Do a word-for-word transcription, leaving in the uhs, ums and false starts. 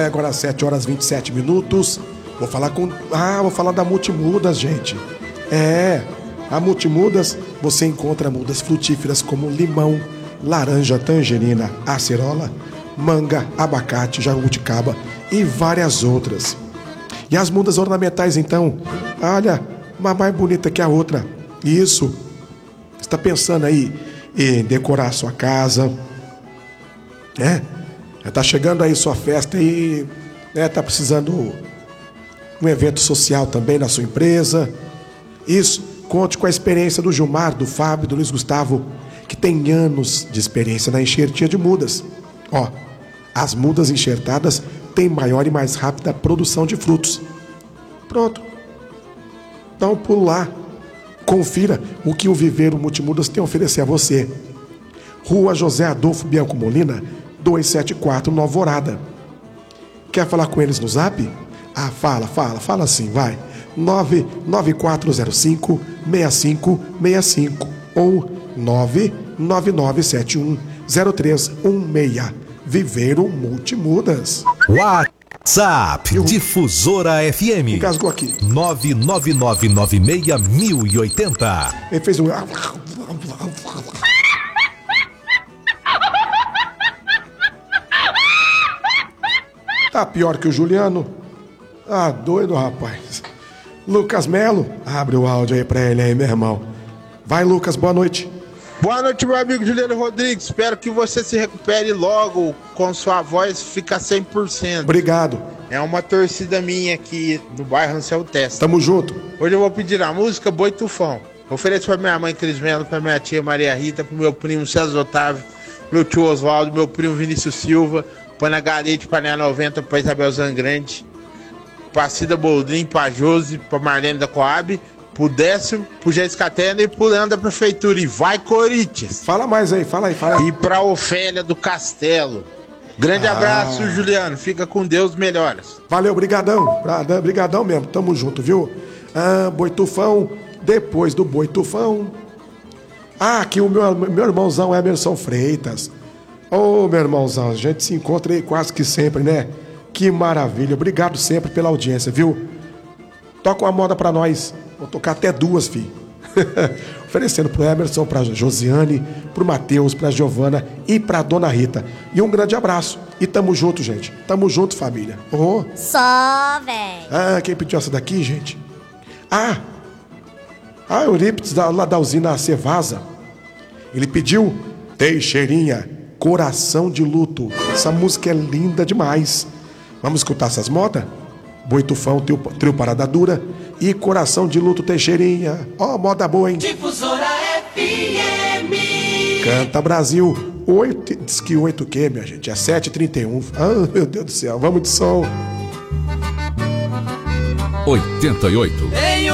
agora às sete horas e vinte e sete minutos. Vou falar com... Ah, vou falar da Multimudas, gente. É, a Multimudas, você encontra mudas frutíferas como limão, laranja, tangerina, acerola, manga, abacate, jabuticaba e várias outras. E as mudas ornamentais, então? Olha, uma mais bonita que a outra. Isso. Você está pensando aí em decorar a sua casa, né? Tá chegando aí sua festa aí, né? Tá precisando um evento social também na sua empresa. Isso, conte com a experiência do Gilmar, do Fábio, do Luiz Gustavo, que tem anos de experiência na enxertia de mudas. Ó, as mudas enxertadas têm maior e mais rápida produção de frutos. Pronto. Dá um pulo lá. Confira o que o Viveiro Multimudas tem a oferecer a você. Rua José Adolfo Bianco Molina, duzentos e setenta e quatro, Nova Alvorada. Quer falar com eles no zap? Ah, fala, fala, fala assim, vai. nove nove quatro zero cinco seis cinco seis cinco ou nove nove nove sete um zero três um seis. Viveiro Multimudas. WhatsApp Difusora F M. Engasgou aqui. nove nove nove nove seis mil e oitenta. Ele fez um... Tá pior que o Juliano. Ah, doido, rapaz. Lucas Melo, abre o áudio aí pra ele aí, meu irmão. Vai, Lucas, boa noite. Boa noite, meu amigo Juliano Rodrigues. Espero que você se recupere logo, com sua voz fica cem por cento. Obrigado. É uma torcida minha aqui no bairro Ansel Testa. Tamo junto. Hoje eu vou pedir a música Boi Tufão. Ofereço pra minha mãe Cris Melo, pra minha tia Maria Rita, pro meu primo César Otávio, meu tio Oswaldo, meu primo Vinícius Silva, pra Ana Galete, pra Nea noventa, pra Isabel Zangrande, pra Cida Boldrin, pra Josi, pra Marlene da Coab, pro Décio, pro Jéssica e pro Leandro da Prefeitura. E vai, Corinthians! Fala mais aí, fala aí, fala aí. E pra Ofélia do Castelo. Grande ah. abraço, Juliano. Fica com Deus, melhoras. Valeu, brigadão. Brigadão mesmo, tamo junto, viu? Ah, Boi Tufão, depois do Boi Tufão. Ah, aqui o meu, meu irmãozão Emerson Freitas. Ô, oh, meu irmãozão, a gente se encontra aí quase que sempre, né? Que maravilha. Obrigado sempre pela audiência, viu? Toca uma moda pra nós. Vou tocar até duas, filho. Oferecendo pro Emerson, pra Josiane, pro Matheus, pra Giovana e pra Dona Rita. E um grande abraço. E tamo junto, gente. Tamo junto, família. Oh. Só, velho. Ah, quem pediu essa daqui, gente? Ah! Ah, Eurípides, lá da usina Cevasa. Ele pediu Teixeirinha, Coração de Luto. Essa música é linda demais. Vamos escutar essas modas? Boi Tufão, trio, trio Parada Dura e Coração de Luto Teixeirinha. Ó, oh, moda boa, hein? Difusora F M. Canta Brasil. oito, diz que oito o quê, minha gente? É sete e trinta e um. Ah, meu Deus do céu. Vamos de som. oitenta e oito.